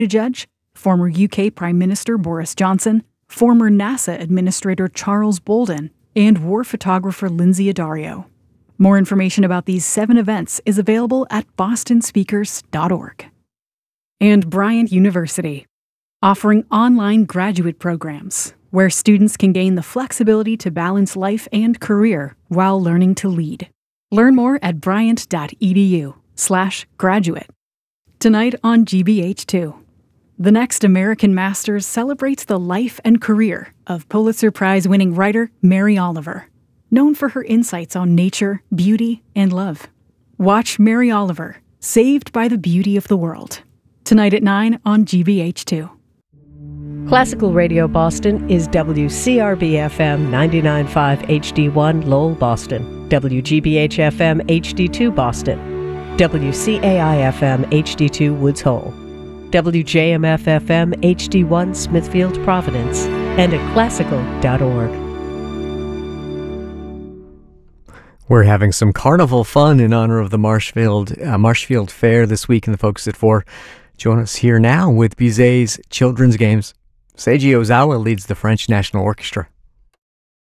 Buttigieg, former UK Prime Minister Boris Johnson, former NASA Administrator Charles Bolden, and war photographer Lindsay Addario. More information about these 7 events is available at bostonspeakers.org. And Bryant University, offering online graduate programs where students can gain the flexibility to balance life and career while learning to lead. Learn more at bryant.edu/graduate. Tonight on GBH2. The next American Masters celebrates the life and career of Pulitzer Prize-winning writer Mary Oliver, known for her insights on nature, beauty, and love. Watch Mary Oliver, Saved by the Beauty of the World, tonight at 9 on GBH2. Classical Radio Boston is WCRB-FM 99.5 HD1 Lowell, Boston, WGBH-FM HD2 Boston, WCAI-FM HD2 Woods Hole, WJMF-FM HD1 Smithfield, Providence, and at classical.org. We're having some carnival fun in honor of the Marshfield Fair this week in the Focus at 4. Join us here now with Bizet's Children's Games. Seiji Ozawa leads the French National Orchestra.